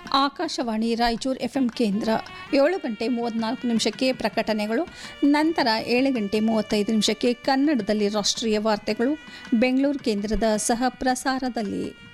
Akashvani Raichur FM ಕೇಂದ್ರ 7:34 ಪ್ರಕಟಣೆಗಳು. ನಂತರ 7:35 ಕನ್ನಡದಲ್ಲಿ ರಾಷ್ಟ್ರೀಯ ವಾರ್ತೆಗಳು ಬೆಂಗಳೂರು ಕೇಂದ್ರದ ಸಹ ಪ್ರಸಾರದಲ್ಲಿ.